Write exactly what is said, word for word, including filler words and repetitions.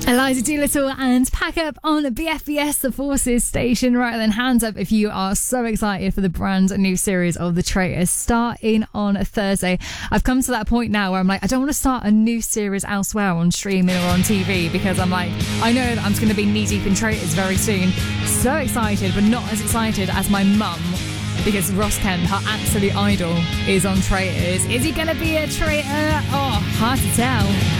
Eliza Doolittle and Pack Up on B F B S, the Forces station. Right then, hands up if you are so excited for the brand new series of The Traitors starting on Thursday. I've come to that point now where I'm like, I don't want to start a new series elsewhere on streaming or on T V because I'm like, I know that I'm just going to be knee deep in Traitors very soon. So excited, but not as excited as my mum, because Ross Kemp, her absolute idol, is on Traitors. Is he going to be a traitor? Oh, hard to tell.